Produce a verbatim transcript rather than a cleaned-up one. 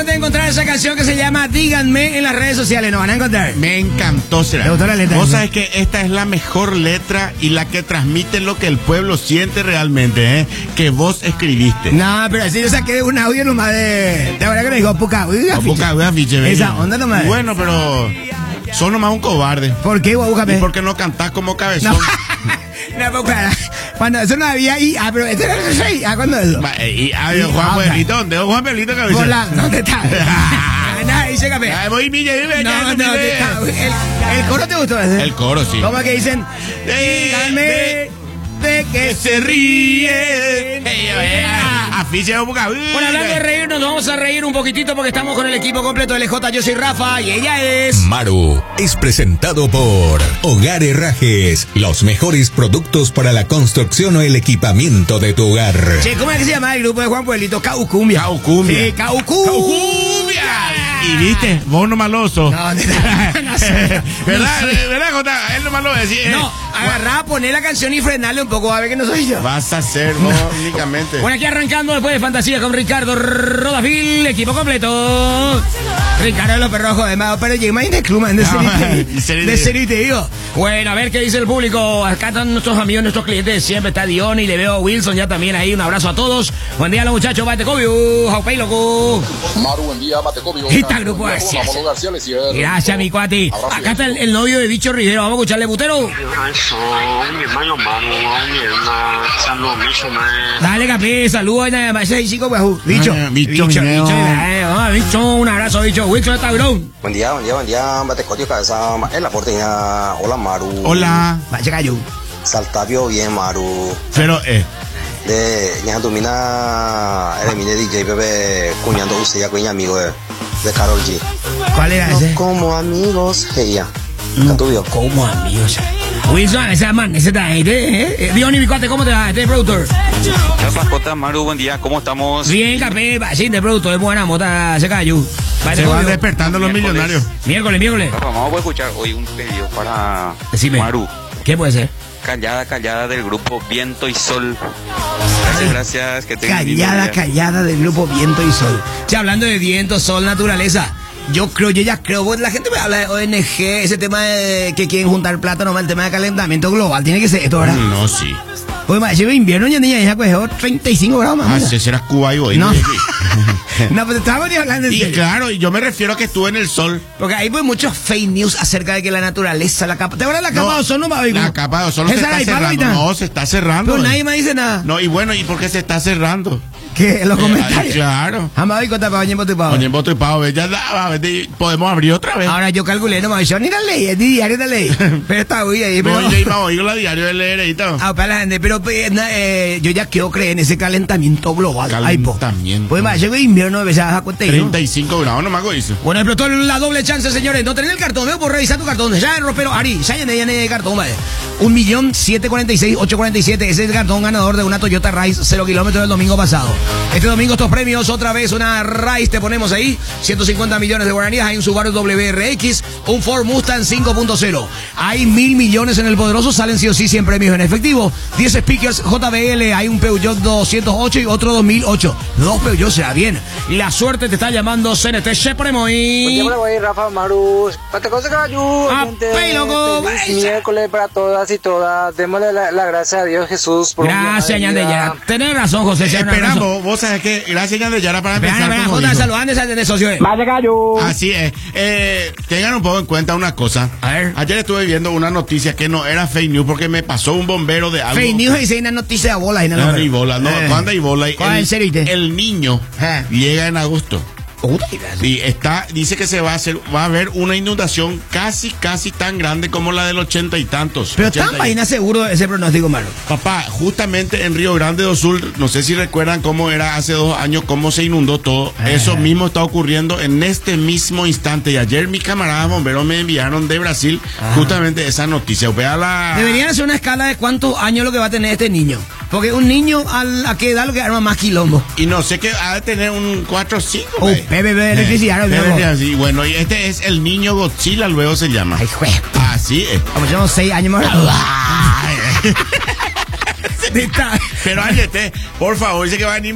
dónde te encontrar esa canción que se llama Díganme en las redes sociales? Nos van a encontrar. Me encantó, será. ¿Te gustó la letra? Vos sabés que esta es la mejor letra y la que transmite lo que el pueblo siente realmente, ¿eh? Que vos escribiste. No, pero así yo saqué un audio nomás de... ¿Te acuerdas que le dijo Puca? Puca, afiche, esa onda nomás. Bueno, pero sos nomás un cobarde. ¿Por qué, vos, búscame? ¿Y por qué no cantás como cabezón? No, no, para. Cuando eso no había I A, pero este era el rey. ¿A cuándo eso? Y a Juan Pueblito, ¿dónde es Juan Pueblito cabezón? Hola, ¿dónde está? Nada, dice café. Voy, Milla, vive. No, no, el coro te gustó ese. El coro, sí. ¿Cómo es que dicen? Díganme de que se ríen. Afiche de Puca. Bueno, hablando de reír, nos vamos a reír un poquitito porque estamos con el equipo completo de L J. Yo soy Rafa y ella es... Maru. Es presentado por Hogar Herrajes. Los mejores productos para la construcción o el equipamiento de tu hogar. Che, ¿cómo es que se llama el grupo de Juan Pueblito? Caucumbia. Caucumbia. Sí, Caucumbia. Caucumbia. Y viste, vos no maloso. No, no, no sé. ¿Verdad? ¿Verdad, Jota? Él no malo decir. No, agarrá, poner la canción y frenarle un poco, a ver que no soy yo. Vas a ser vos únicamente. Bueno, aquí arrancando después de Fantasía con Ricardo Rodafil, equipo completo. Ricardo López Rojo, de Mago, pero llega de club, man, de serie, de serie te digo. Bueno, a ver qué dice el público. Acá están nuestros amigos, nuestros clientes. Siempre está Dion y le veo a Wilson ya también ahí. Un abrazo a todos. Buen día a los muchachos. Batecobio, Jaupey, loco. Maru, buen día, Batecobio. Esta grupo, gracias. Gracias, mi cuati. Acá está el, el novio de Bicho Rivero. Vamos a escucharle, Butero. Dale, capé, saludos. Ese chico, pues, bicho. Bicho, bicho, bicho, bicho, un abrazo, bicho. Wilson está bron. Buen día, buen día, buen día. Batecobio, cabeza. En la porteña. Hola, Maru. Hola. Vaya cayó. Saltavio bien, Maru. Pero, eh. De Ñantumina, eres mi D J, bebé, cuñando usted ya cuña amigo de, de Karol G. ¿Cuál era ese? No como amigos, ella. No, como amigos. Wilson, ese man, ese está ahí. Eh, Diony, mi cuate, ¿cómo te va? Este productor. Rafa J, Maru, buen día, ¿cómo estamos? Bien, café, sí, de productor, es buena mota, se cayó. Se van despertando los miércoles. millonarios. Miércoles, miércoles. Rafa, vamos a escuchar hoy un pedido para Decime. Maru. ¿Qué puede ser? Callada, callada del grupo Viento y Sol. Gracias, gracias. Que tengan Callada, callada del grupo Viento y Sol. Sí, hablando de viento, sol, naturaleza. Yo creo, yo ya creo, pues, la gente me habla de O N G, ese tema de que quieren juntar plata, nomás el tema de calentamiento global, tiene que ser esto, ¿verdad? No, sí. Pues más, llevo invierno ya niña, ya pues treinta y cinco grados más. Ah, ese será Cuba y hoy. No. No, pues estamos ni hablando de Y claro, y yo me refiero a que estuve en el sol. Porque hay pues muchos fake news acerca de que la naturaleza, la capa. ¿Te acuerdas la capa No, de ozono, no, la capa de ozono se está cerrando. No, se está cerrando. Pero nadie me dice nada. No, y bueno, ¿y por qué se está cerrando? ¿Qué? En los Eh, comentarios. ay, claro. Jamás voy a para Oñen Boto y Pavo. Oñen Boto y Pavo, ya da, podemos abrir otra vez. Ahora yo calculé, no me yo ni la ley, es diario de ley. Pero está muy ahí. No, Pero... yo iba a oír la diario de leer y todo. Ah, para la gente, pero eh, yo ya quiero creer en ese calentamiento global. Calentamiento. Pues más, llegó invierno, de veces a cuenta. treinta y cinco grados, no me hago eso. Bueno, explotó la doble chance, señores. No tenés el cartón, veo por revisar tu cartón. Ya, pero Ari, ya ya ya el cartón, vale. Un millón siete cuarenta y seis ocho cuarenta y siete. Ese es el cartón ganador de una Toyota Rise cero kilómetros del domingo pasado. Este domingo estos premios, otra vez una Rise, te ponemos ahí. ciento cincuenta millones de guaraníes. Hay un Subaru W R X, un Ford Mustang cinco punto cero. Hay mil millones en el poderoso, salen sí o sí cien premios en efectivo. diez speakers J B L, hay un Peugeot doscientos ocho y otro dos mil ocho. Dos Peugeot, será bien. La suerte te está llamando C N T Shepremoy. Buen día, voy Rafa Maru. Pate cosa caballo. Feliz miércoles para todas y todas. Démosle la, la gracia a Dios Jesús. Por gracias, Ñan de Yara. Tenés razón, José. Eh, esperamos, vos sabés que gracias, Ñan de Yara, para empezar. Espera, espera, Jota, saludando esa de socio. Vaya gallo. Así es. Eh, tengan un poco en cuenta una cosa. A ver. Ayer estuve viendo una noticia que no era fake news porque me pasó un bombero de algo. Fake news dice una noticia de bola. No, no, bola, no, eh. ¿Cuándo hay bola? ¿Cuál es el, el niño eh. llega en agosto. Y está, dice que se va a hacer, va a haber una inundación casi, casi tan grande como la del ochenta y tantos. Pero tan vaina seguro ese pronóstico, malo. Papá, justamente en Río Grande do Sul, no sé si recuerdan cómo era hace dos años, cómo se inundó todo. Eh. Eso mismo está ocurriendo en este mismo instante. Y ayer mis camaradas bomberos me enviaron de Brasil ah. justamente esa noticia. Vea la... Deberían hacer una escala de cuántos años lo que va a tener este niño. Porque un niño a, a qué edad lo que arma más quilombo. Y no sé qué, ha de tener un cuatro o cinco. Oh, bebé de electricidad. Eh, sí, bueno, y este es el niño Godzilla, luego se llama. Ay, jue. Así es. Como tenemos seis años más. Pero, ándete, por favor, dice que va a venir